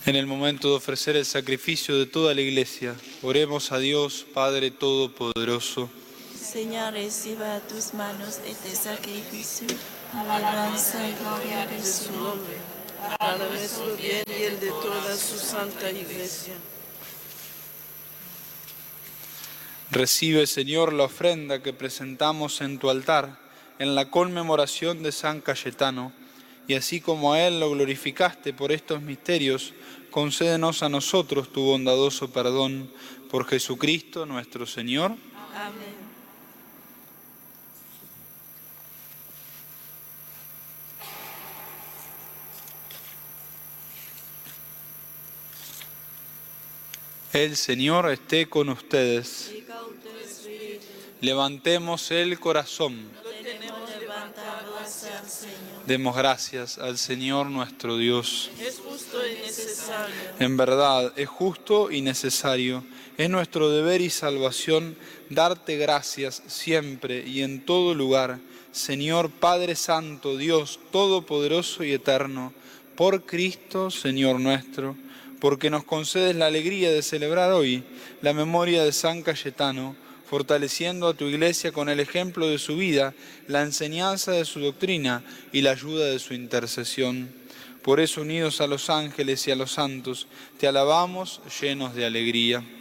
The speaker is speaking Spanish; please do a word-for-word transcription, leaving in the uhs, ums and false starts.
En el momento de ofrecer el sacrificio de toda la Iglesia, oremos a Dios, Padre Todopoderoso. Señor, reciba a tus manos este sacrificio, alabanza y gloria de su nombre, para nuestro bien y el de toda su santa Iglesia. Recibe, Señor, la ofrenda que presentamos en tu altar, en la conmemoración de San Cayetano, y así como a él lo glorificaste por estos misterios, concédenos a nosotros tu bondadoso perdón, por Jesucristo nuestro Señor. Amén. El Señor esté con ustedes. Y con tu espíritu, Levantemos el corazón. lo tenemos levantado hacia el Señor. Demos gracias al Señor nuestro Dios. Es justo y necesario. En verdad, es justo y necesario. Es nuestro deber y salvación darte gracias siempre y en todo lugar, Señor Padre Santo, Dios Todopoderoso y Eterno, por Cristo, Señor nuestro, porque nos concedes la alegría de celebrar hoy la memoria de San Cayetano, fortaleciendo a tu Iglesia con el ejemplo de su vida, la enseñanza de su doctrina y la ayuda de su intercesión. Por eso, unidos a los ángeles y a los santos, te alabamos llenos de alegría.